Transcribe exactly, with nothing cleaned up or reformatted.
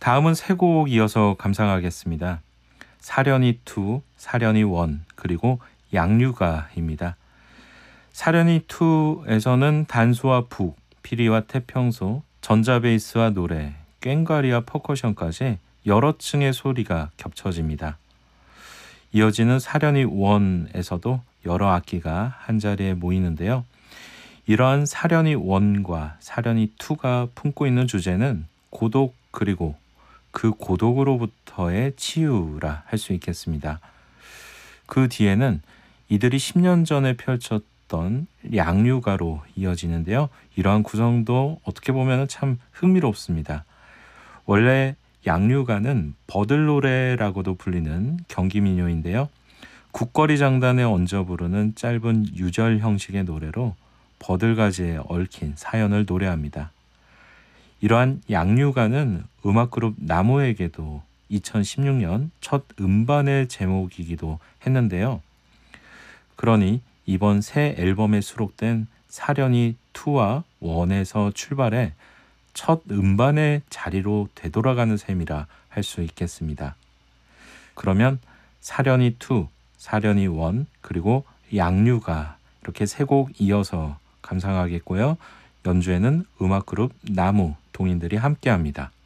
다음은 세 곡 이어서 감상하겠습니다. 사려니 투, 사려니 원, 그리고 양류가입니다. 사려니 투에서는 단소와 북, 피리와 태평소, 전자베이스와 노래, 꽹과리와 퍼커션까지 여러 층의 소리가 겹쳐집니다. 이어지는 사려니 원에서도 여러 악기가 한자리에 모이는데요. 이러한 사려니 원과 사려니 투가 품고 있는 주제는 고독 그리고 그 고독으로부터의 치유라 할 수 있겠습니다. 그 뒤에는 이들이 십 년 전에 펼쳤던 양류가로 이어지는데요. 이러한 구성도 어떻게 보면 참 흥미롭습니다. 원래 양류가는 버들노래라고도 불리는 경기민요인데요. 국거리 장단에 얹어 부르는 짧은 유절 형식의 노래로 버들가지에 얽힌 사연을 노래합니다. 이러한 양류가는 음악그룹 나무에게도 이천십육 년 첫 음반의 제목이기도 했는데요. 그러니 이번 새 앨범에 수록된 사려니 투와 원에서 출발해 첫 음반의 자리로 되돌아가는 셈이라 할 수 있겠습니다. 그러면 사려니 투, 사려니 원, 그리고 양류가 이렇게 세 곡 이어서 감상하겠고요. 연주에는 음악그룹 나무 동인들이 함께합니다.